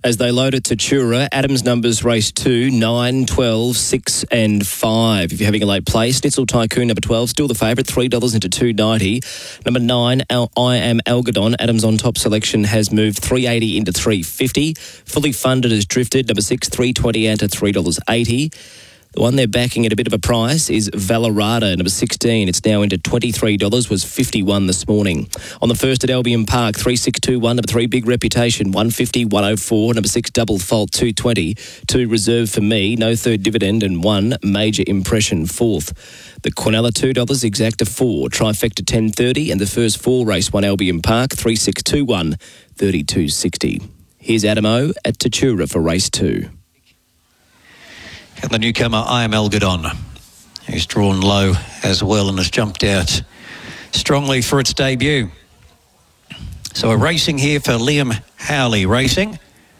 As they load it to Tura, Adam's numbers race 2, 9, 12, 6 and 5. If you're having a late play, Schnitzel Tycoon number 12, still the favourite, $3 into $2.90. Number 9, I Am Algodon, Adam's on top selection has moved $3.80 into $3.50. Fully Funded has drifted. Number 6, $3.20 into $3.80. The one they're backing at a bit of a price is Valerada, number 16. It's now into $23, was $51 this morning. On the first at Albion Park, 3621, number 3, Big Reputation, 150, 104, number 6, Double Fault, 220, 2, Reserve for Me, no third dividend, and 1, Major Impression, fourth. The Quinella, $2, Exacta 4, Trifecta 10.30, and the first 4 race 1 Albion Park, 3621, 32.60. Here's Adamo at Tatura for race 2. And the newcomer, I Am Algodon, who's drawn low as well and has jumped out strongly for its debut. So we're racing here for Liam Howley Racing.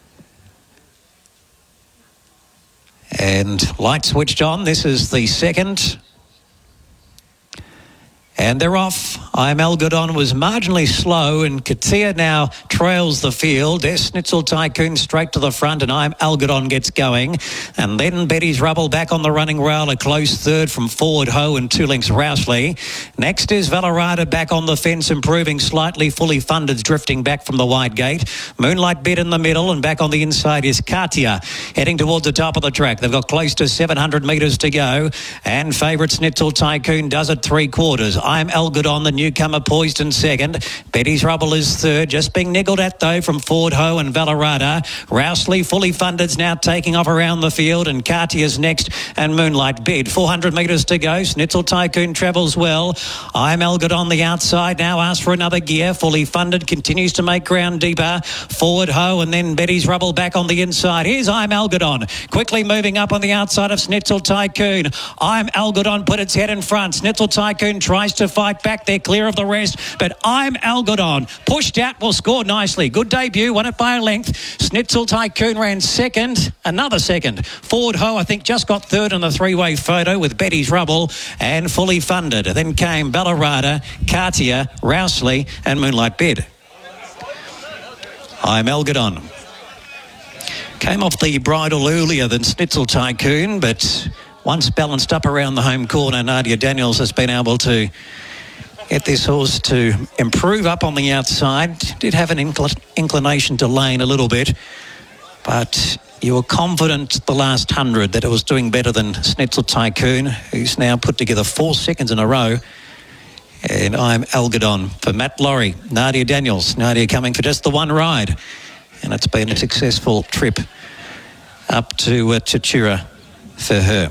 And light switched on. This is the second. And they're off. I Am Algodon was marginally slow, and Katia now trails the field. There's Schnitzel Tycoon straight to the front, and I Am Algodon gets going. And then Betty's Rubble back on the running rail, a close third from Forward Ho and 2 lengths Rousley. Next is Valerada back on the fence, improving slightly. Fully Funded's drifting back from the wide gate. Moonlight Bid in the middle, and back on the inside is Katia, heading towards the top of the track. They've got close to 700 metres to go, and favourite Schnitzel Tycoon does it 3/4. I Am Algodon, the newcomer, poised in second. Betty's Rubble is third, just being niggled at though from Ford Ho and Valerada. Rousley, Fully Funded's now taking off around the field, and Cartier's next, and Moonlight Bid. 400 metres to go. Schnitzel Tycoon travels well. I Am Algodon the outside now asks for another gear. Fully Funded continues to make ground deeper. Forward Ho and then Betty's Rubble back on the inside. Here's I Am Algodon, quickly moving up on the outside of Schnitzel Tycoon. I Am Algodon put its head in front. Schnitzel Tycoon tries to fight back. They're clear of the rest, but I Am Algodon pushed out, will score nicely. Good debut, won it by a length. Schnitzel Tycoon ran second, another second. Ford Ho, I think, just got third in the three-way photo with Betty's Rubble and Fully Funded. Then came Valerada, Cartier, Rousley and Moonlight Bid. I Am Algodon came off the bridle earlier than Schnitzel Tycoon, but once balanced up around the home corner, Nadia Daniels has been able to get this horse to improve up on the outside. Did have an inclination to lane a little bit, but you were confident the last 100 that it was doing better than Schnitzel Tycoon, who's now put together 4 seconds in a row. And I Am Algodon for Matt Laurie, Nadia Daniels. Nadia coming for just the one ride, and it's been a successful trip up to Tatura for her.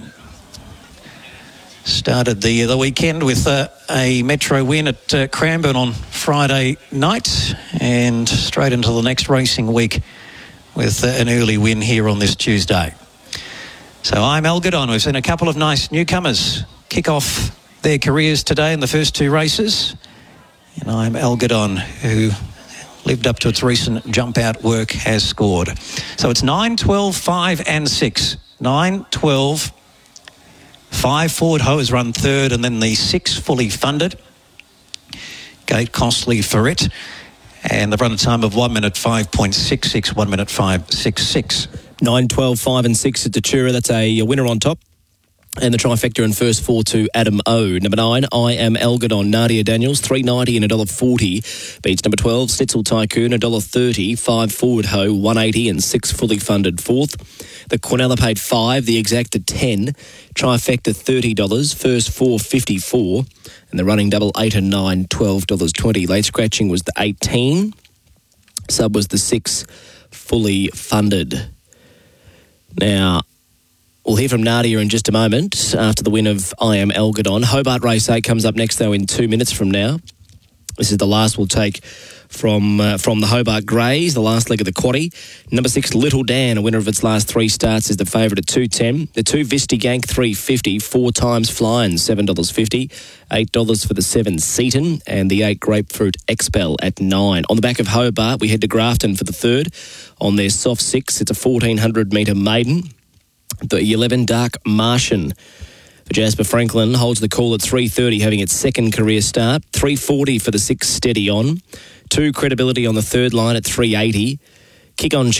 Started the weekend with a Metro win at Cranbourne on Friday night, and straight into the next racing week with an early win here on this Tuesday. So I Am Algodon. We've seen a couple of nice newcomers kick off their careers today in the first 2 races, and I Am Algodon, who lived up to its recent jump out work, has scored. So it's 9, 12, 5 and 6. 9, 12, 5 Ford Ho has run third, and then the 6 Fully Funded. Gate Costly for it. And they've run a time of 1 minute 5.66, 1 minute 5.66. 9, 12, 5 and 6 at Tatura. That's a winner on top. And the trifecta in first 4 to Adam O. Number 9, I Am Algodon, Nadia Daniels, $3.90 and $1.40. Beats number 12, Schnitzel Tycoon, $1.30. 5 Forward Ho, $1.80 and 6 Fully Funded, fourth. The Quinella paid $5, the Exacta $10. Trifecta $30, first 4 $54. And the running double 8 and 9, $12.20. Late scratching was the 18. Sub was the 6 Fully Funded. Now, we'll hear from Nadia in just a moment after the win of I Am Algodon. Hobart Race 8 comes up next, though, in 2 minutes from now. This is the last we'll take from the Hobart Greys, the last leg of the quaddie. Number 6, Little Dan, a winner of its last 3 starts, is the favourite at $2.10. The 2 Vistigank, $3.50. 4 Times Flying, $7.50. $8 for the 7 Seaton, and the 8 Grapefruit Expel at $9. On the back of Hobart, we head to Grafton for the third. On their soft 6, it's a 1,400-metre maiden. The 11 Dark Martian for Jasper Franklin holds the call at 3:30, having its second career start. 3:40 for the 6 Steady On. 2 Credibility on the third line at 3:80. Kick On